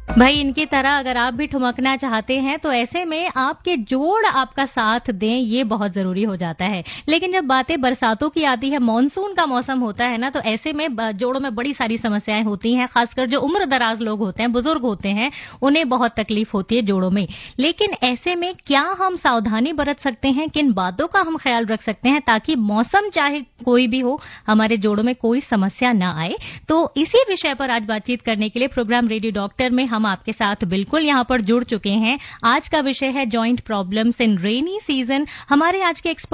भाई इनकी तरह अगर आप भी ठुमकना चाहते हैं तो ऐसे में आपके जोड़ आपका साथ दें, ये बहुत जरूरी हो जाता है। लेकिन जब बातें बरसातों की आती है, मॉनसून का मौसम होता है ना, तो ऐसे में जोड़ों में बड़ी सारी समस्याएं होती हैं। खासकर जो उम्र दराज लोग होते हैं, बुजुर्ग होते हैं, उन्हें बहुत तकलीफ होती है जोड़ों में। लेकिन ऐसे में क्या हम सावधानी बरत सकते हैं, किन बातों का हम ख्याल रख सकते हैं ताकि मौसम चाहे कोई भी हो, हमारे जोड़ों में कोई समस्या ना आए। तो इसी विषय पर आज बातचीत करने के लिए प्रोग्राम रेडियो डॉक्टर में हम आपके साथ बिल्कुल यहाँ पर जुड़ चुके हैं। आज का विषय है joint problems in rainy season. हमारे आज के